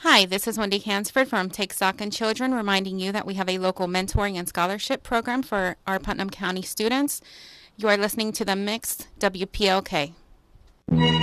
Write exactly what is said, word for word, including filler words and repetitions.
Hi, this is Wendy Hansford from Take Stock in Children, reminding you that we have a local mentoring and scholarship program for our Putnam County students. You are listening to The Mix, W P L K.